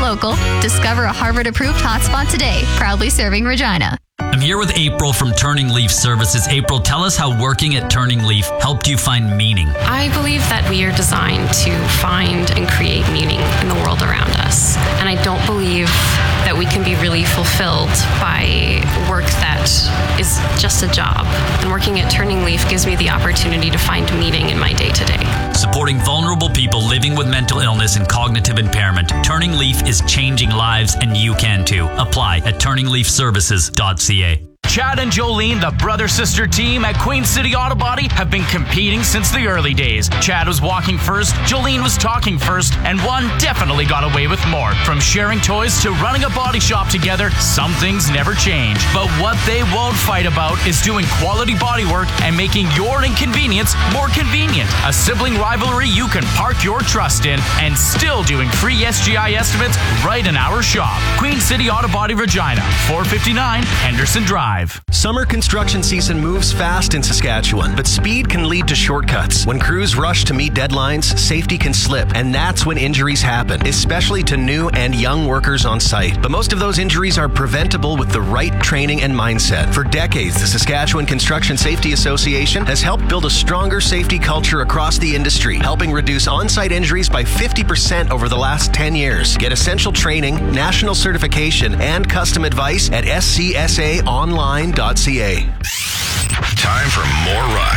local. Discover a Harvard-approved hotspot today. Proudly serving Regina. I'm here with April from Turning Leaf Services. April, tell us how working at Turning Leaf helped you find meaning. I believe that we are designed to find and create meaning in the world around us. And I don't believe that we can be really fulfilled by work that is just a job. And working at Turning Leaf gives me the opportunity to find meaning in my day-to-day. Supporting vulnerable people living with mental illness and cognitive impairment. Turning Leaf is changing lives, and you can too. Apply at turningleafservices.ca. Chad and Jolene, the brother-sister team at Queen City Auto Body, have been competing since the early days. Chad was walking first, Jolene was talking first, and one definitely got away with more. From sharing toys to running a body shop together, some things never change. But what they won't fight about is doing quality body work and making your inconvenience more convenient. A sibling rivalry you can park your trust in, and still doing free SGI estimates right in our shop. Queen City Auto Body Regina, 459 Henderson Drive. Summer construction season moves fast in Saskatchewan, but speed can lead to shortcuts. When crews rush to meet deadlines, safety can slip, and that's when injuries happen, especially to new and young workers on site. But most of those injuries are preventable with the right training and mindset. For decades, the Saskatchewan Construction Safety Association has helped build a stronger safety culture across the industry, helping reduce on-site injuries by 50% over the last 10 years. Get essential training, national certification, and custom advice at scsaonline.ca. Time for more rock.